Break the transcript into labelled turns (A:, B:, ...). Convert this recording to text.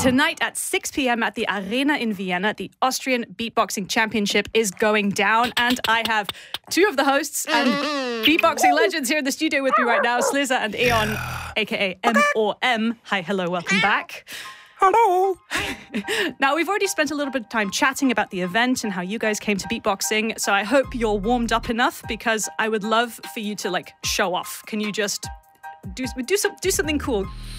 A: Tonight at 6 p.m. at the Arena in Vienna, the Austrian Beatboxing Championship is going down. And I have two of the hosts and beatboxing legends here in the studio with me right now, Slizza and Eon, aka M. Hi, hello, welcome back.
B: Hello.
A: Now, we've already spent a little bit of time chatting about the event and how you guys came to beatboxing. So I hope you're warmed up enough because I would love for you to show off. Can you just do something cool?